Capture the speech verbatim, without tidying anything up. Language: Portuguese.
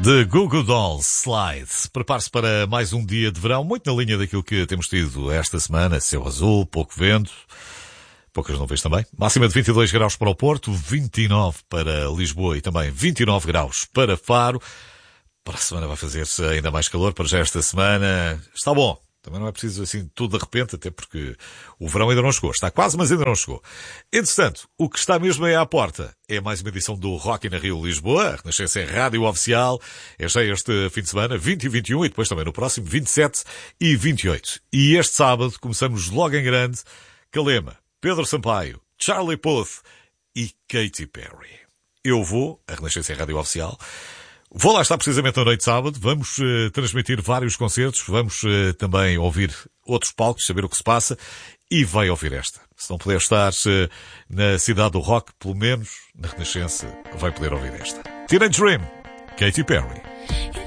The Goo Goo Dolls, Slide. Prepare-se para mais um dia de verão, muito na linha daquilo que temos tido esta semana. Céu azul, pouco vento, poucas nuvens também. Máxima de vinte e dois graus para o Porto, vinte e nove para Lisboa e também vinte e nove graus para Faro. Para a semana vai fazer-se ainda mais calor. Para já esta semana está bom. Também não é preciso assim tudo de repente, até porque o verão ainda não chegou. Está quase, mas ainda não chegou. Entretanto, o que está mesmo aí à porta é mais uma edição do Rock in Rio Lisboa. A Renascença é rádio oficial. É já este fim de semana, vinte e vinte e um, e depois também no próximo, vinte e sete e vinte e oito. E este sábado começamos logo em grande. Calema, Pedro Sampaio, Charlie Puth e Katy Perry. Eu vou, a Renascença é rádio oficial. Vou lá estar precisamente na noite de sábado, vamos uh, transmitir vários concertos, vamos uh, também ouvir outros palcos, saber o que se passa, e vai ouvir esta. Se não puder estar uh, na cidade do rock, pelo menos na Renascença, vai poder ouvir esta. Teenage Dream, Katy Perry.